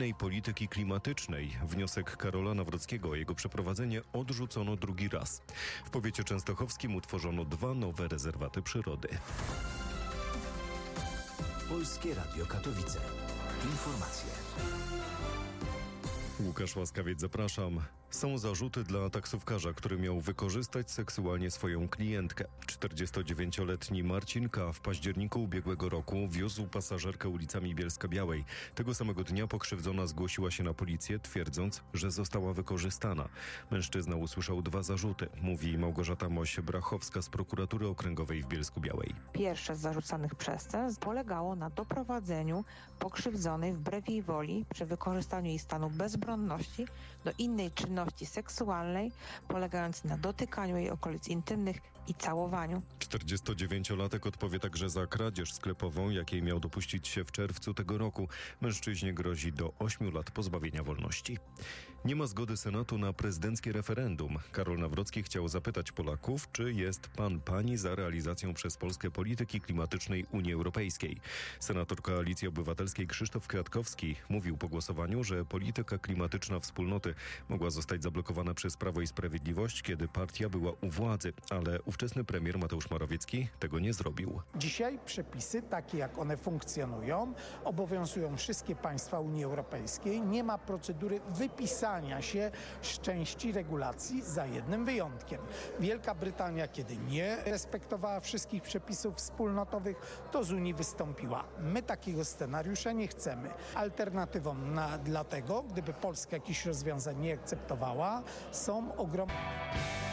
unijnej polityki klimatycznej. Wniosek Karola Nawrockiego o jego przeprowadzenie odrzucono drugi raz. W powiecie częstochowskim utworzono 2 nowe rezerwaty przyrody. Polskie Radio Katowice. Informacje. Łukasz Łaskawiec, zapraszam. Są zarzuty dla taksówkarza, który miał wykorzystać seksualnie swoją klientkę. 49-letni Marcin K. w październiku ubiegłego roku wiózł pasażerkę ulicami Bielska-Białej. Tego samego dnia pokrzywdzona zgłosiła się na policję, twierdząc, że została wykorzystana. Mężczyzna usłyszał 2 zarzuty, mówi Małgorzata Moś-Brachowska z Prokuratury Okręgowej w Bielsku-Białej. Pierwsze z zarzucanych przestępstw polegało na doprowadzeniu pokrzywdzonej wbrew jej woli przy wykorzystaniu jej stanu bezbronności do innej czynności seksualnej, polegającej na dotykaniu jej okolic intymnych i całowaniu. 49-latek odpowie także za kradzież sklepową, jakiej miał dopuścić się w czerwcu tego roku. Mężczyźnie grozi do 8 lat pozbawienia wolności. Nie ma zgody Senatu na prezydenckie referendum. Karol Nawrocki chciał zapytać Polaków, czy jest pani za realizacją przez Polskę polityki klimatycznej Unii Europejskiej. Senator Koalicji Obywatelskiej Krzysztof Kwiatkowski mówił po głosowaniu, że polityka klimatyczna wspólnoty mogła zostać zablokowana przez Prawo i Sprawiedliwość, kiedy partia była u władzy, ale ówczesny premier Mateusz Morawiecki tego nie zrobił. Dzisiaj przepisy, takie jak one funkcjonują, obowiązują wszystkie państwa Unii Europejskiej. Nie ma procedury wypisania się z części regulacji za jednym wyjątkiem. Wielka Brytania, kiedy nie respektowała wszystkich przepisów wspólnotowych, to z Unii wystąpiła. My takiego scenariusza nie chcemy. Alternatywą dla tego, gdyby Polska jakichś rozwiązań nie akceptowała, są ogromne...